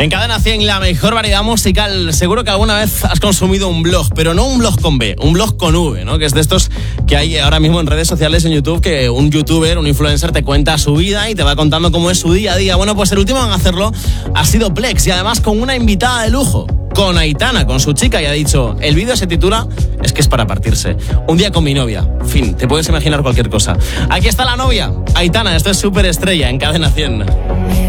En Cadena 100, la mejor variedad musical. Seguro que alguna vez has consumido un blog, pero no un blog con B, un blog con V, ¿no? Que es de estos que hay ahora mismo en redes sociales, en YouTube, que un youtuber, un influencer te cuenta su vida y te va contando cómo es su día a día. Bueno, pues el último en hacerlo ha sido Plex, y además con una invitada de lujo, con Aitana, con su chica, y ha dicho, el vídeo se titula Es que es para partirse. Un día con mi novia. Fin, te puedes imaginar cualquier cosa. Aquí está la novia, Aitana. Esto es Superestrella en Cadena 100.